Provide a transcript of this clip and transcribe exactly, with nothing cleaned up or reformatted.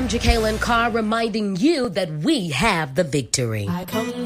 I'm Jacqueline Carr reminding you that we have the victory. I come